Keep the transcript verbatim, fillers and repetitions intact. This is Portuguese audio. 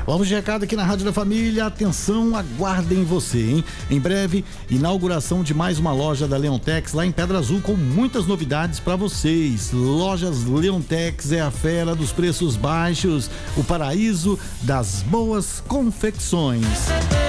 Vamos de recado aqui na Rádio da Família. Atenção, aguardem você, hein? Em breve, inauguração de mais uma loja da Leontex lá em Pedra Azul com muitas novidades para vocês. Lojas Leontex é a fera dos preços baixos, o paraíso das boas confecções.